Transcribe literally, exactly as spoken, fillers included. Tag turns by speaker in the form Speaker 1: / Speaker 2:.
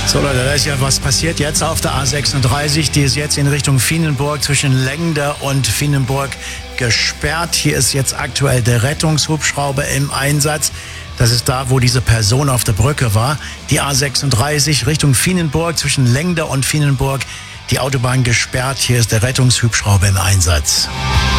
Speaker 1: So Leute, da ist ja was passiert jetzt auf der A sechsunddreißig. Die ist jetzt in Richtung Vienenburg zwischen Lengder und Vienenburg gesperrt. Hier ist jetzt aktuell der Rettungshubschrauber im Einsatz. Das ist da, wo diese Person auf der Brücke war. Die A sechsunddreißig Richtung Vienenburg zwischen Lengder und Vienenburg. Die Autobahn gesperrt. Hier ist der Rettungshubschrauber im Einsatz.